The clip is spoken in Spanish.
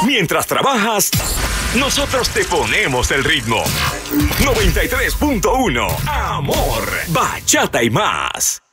Mientras trabajas, nosotros te ponemos el ritmo. 93.1 Amor, bachata y más.